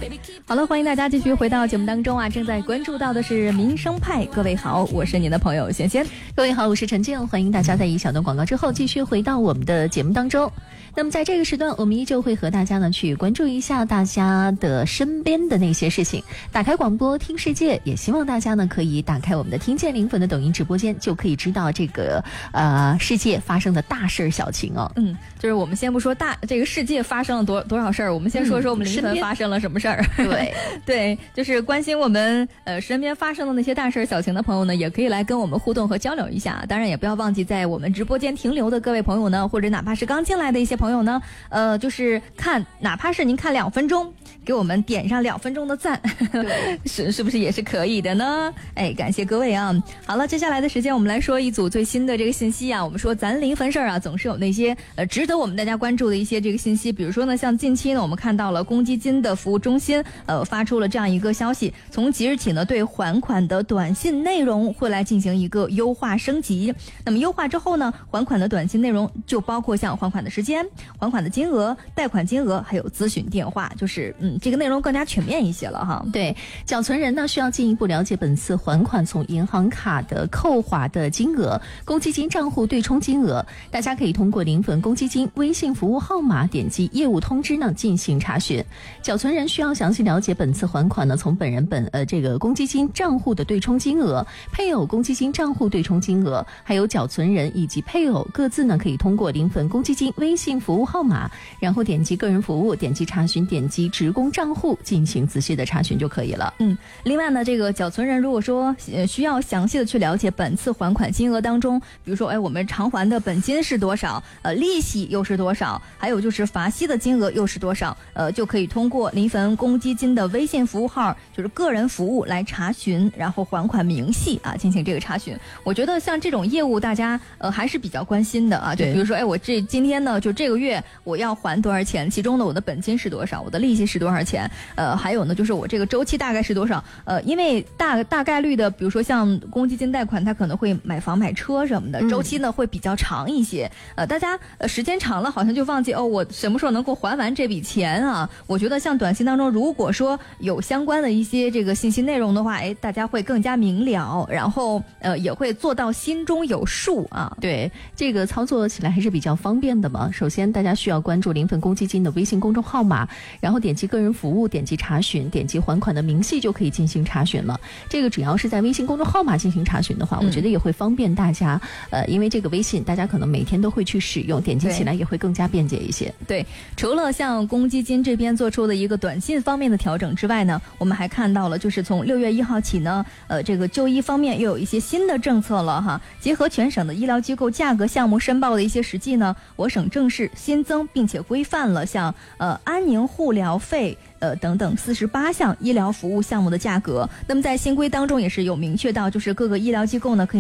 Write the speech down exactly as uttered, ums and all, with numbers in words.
好了，欢迎大家继续回到节目当中啊！正在关注到的是民生派，各位好，我是您的朋友贤贤。 各位好，我是陈静，欢迎大家在一小段广告之后继续回到我们的节目当中。那么在这个时段，我们依旧会和大家呢去关注一下大家的身边的那些事情。打开广播听世界，也希望大家呢可以打开我们的听见灵魂的抖音直播间，就可以知道这个呃世界发生的大事小情哦。 嗯，就是我们先不说大这个世界发生了多多少事儿，我们先说说我们灵魂发生了什么事儿。 嗯、对对，就是关心我们呃身边发生的那些大事小情的朋友呢，也可以来跟我们互动和交流一下。当然也不要忘记在我们直播间停留的各位朋友呢，或者哪怕是刚进来的一些朋友呢，呃，就是看哪怕是您看两分钟，给我们点上两分钟的赞，是是不是也是可以的呢？哎，感谢各位啊！好了，接下来的时间我们来说一组最新的这个信息啊。我们说咱临汾事儿啊，总是有那些呃值得我们大家关注的一些这个信息，比如说呢，像近期呢，我们看到了公积金的服务中心呃发出了这样一个消息，从即日起呢，对还款的短信内容会来进行一个优化升级。那么优化之后呢，还款的短信内容就包括像还款的时间、还款的金额、贷款金额，还有咨询电话，就是嗯，这个内容更加全面一些了哈。 对，缴存人呢需要进一步了解本次还款从银行卡的扣划的金额、公积金账户对冲金额，大家可以通过临汾公积金微信服务号码点击业务通知呢进行查询。缴存人需要详细了解本次还款呢从本人本呃这个公积金账户的对冲金额、配偶公积金账户对冲金额，还有缴存人以及配偶各自呢可以通过临汾公积金微信服务号码，然后点击个人服务，点击查询，点击职工账户进行仔细的查询就可以了。 嗯，另外呢，这个缴存人如果说呃需要详细的去了解本次还款金额当中，比如说哎我们偿还的本金是多少，呃利息又是多少，还有就是罚息的金额又是多少，呃就可以通过临汾公积金的微信服务号，就是个人服务来查询，然后还款明细啊进行这个查询。我觉得像这种业务大家呃还是比较关心的啊，就比如说哎我这今天呢就这个月我要还多少钱，其中呢我的本金是多少，我的利息是多少钱，呃还有呢就是我这个周期大概是多少，呃因为大大概率的比如说像公积金贷款它可能会买房买车什么的，周期呢会比较长一些，呃大家呃时间长了好像就忘记哦我什么时候能够还完这笔钱啊。我觉得像短信当中如果说有相关的一些这个信息内容的话，哎大家会更加明了，然后呃也会做到心中有数啊。 对，这个操作起来还是比较方便的嘛。首先大家需要关注临汾公积金的微信公众号码，然后点击个人服务，点击查询，点击还款的明细就可以进行查询了。这个只要是在微信公众号码进行查询的话，我觉得也会方便大家，呃，因为这个微信大家可能每天都会去使用，点击起来也会更加便捷一些。 对，除了像公积金这边做出的一个短信方面的调整之外呢，我们还看到了就是从六月一号起呢，呃，这个就医方面又有一些新的政策了哈。结合全省的医疗机构价格项目申报的一些实际呢，我省正式新增并且规范了像呃安宁护疗费呃等等四十八项医疗服务项目的价格。那么在新规当中也是有明确到，就是各个医疗机构呢可以